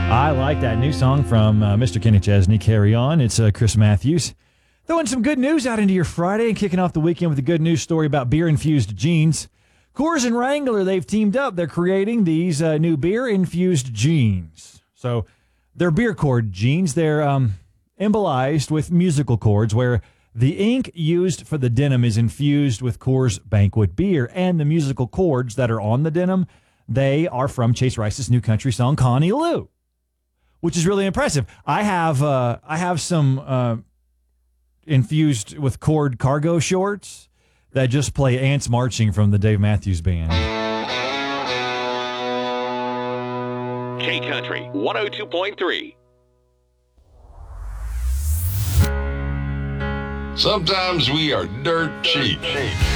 I like that new song from Mr. Kenny Chesney, Carry On. It's Chris Matthews. Throwing some good news out into your Friday and kicking off the weekend with a good news story about beer-infused jeans. Coors and Wrangler, they've teamed up. They're creating these new beer-infused jeans. So they're beer cord jeans. They're embolized with musical chords where the ink used for the denim is infused with Coors Banquet beer. And the musical chords that are on the denim, they are from Chase Rice's new country song, Connie Lou, which is really impressive. I have some infused with cord cargo shorts that just play Ants Marching from the Dave Matthews Band. K-Country 102.3. Sometimes we are dirt cheap.